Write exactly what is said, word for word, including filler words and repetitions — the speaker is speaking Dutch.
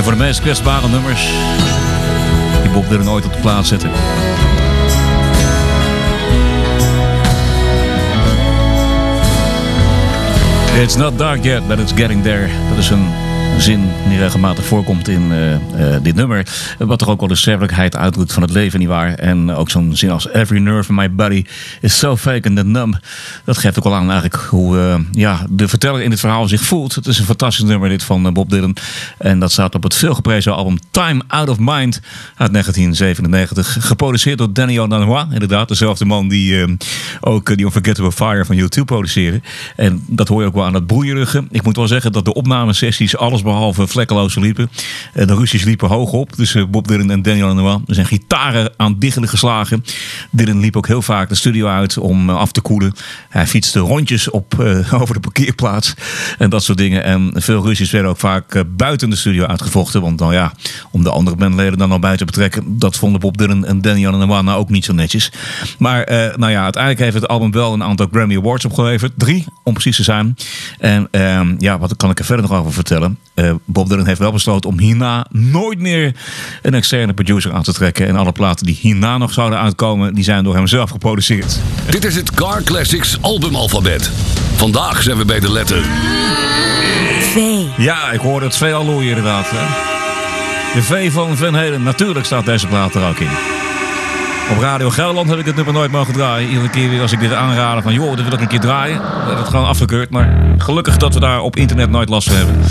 Een van de meest kwetsbare nummers die Bob Dylan ooit op de plaats zette. It's not dark yet, but it's getting there. Dat is een zin die regelmatig voorkomt in uh, uh, dit nummer. Wat toch ook wel de sterfelijkheid uitdrukt van het leven, nietwaar? En ook zo'n zin als every nerve in my body is so vacant and numb. Dat geeft ook al aan eigenlijk hoe uh, ja, de verteller in dit verhaal zich voelt. Het is een fantastisch nummer dit van uh, Bob Dylan. En dat staat op het veelgeprezen album Time Out of Mind uit negentien zevenennegentig. Geproduceerd door Danny Lanois. Inderdaad, dezelfde man die uh, ook uh, die Unforgettable Fire van U twee produceerde. En dat hoor je ook wel aan het broeierige. Ik moet wel zeggen dat de opnamesessies alles behalve vlekkeloos liepen. De ruzies liepen hoog op tussen Bob Dylan en Danny Lanois. Er zijn gitaren aan diggelen geslagen. Dylan liep ook heel vaak de studio uit om af te koelen. Hij fietste rondjes op, uh, over de parkeerplaats en dat soort dingen. En veel ruzies werden ook vaak uh, buiten de studio uitgevochten. Want nou ja, om de andere bandleden dan al bij te betrekken, dat vonden Bob Dylan en Danny Lanois nou ook niet zo netjes. Maar uh, nou ja, uiteindelijk heeft het album wel een aantal Grammy Awards opgeleverd. Drie, om precies te zijn. En uh, ja, wat kan ik er verder nog over vertellen? Uh, Bob Dylan heeft wel besloten om hierna nooit meer een externe producer aan te trekken. En alle platen die hierna nog zouden uitkomen, die zijn door hem zelf geproduceerd. Dit is het Car Classics albumalfabet. Vandaag zijn we bij de letter V. Ja, ik hoorde het V al loeien inderdaad. Hè? De V van Van Halen. Natuurlijk staat deze plaat er ook in. Op Radio Gelderland heb ik het nummer nooit mogen draaien. Iedere keer weer als ik dit aanraden van joh, dat wil ik een keer draaien. Dat werd het gewoon afgekeurd. Maar gelukkig dat we daar op internet nooit last van hebben.